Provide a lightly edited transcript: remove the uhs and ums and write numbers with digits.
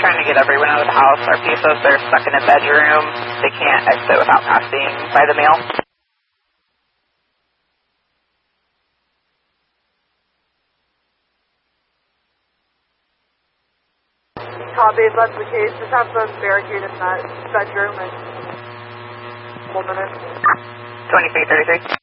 trying to get everyone out of the house. Our PSOs, they're stuck in a bedroom. They can't exit without passing by the mail. Copy, if that's the case, just have them barricade in that bedroom and 1 minute. 2333.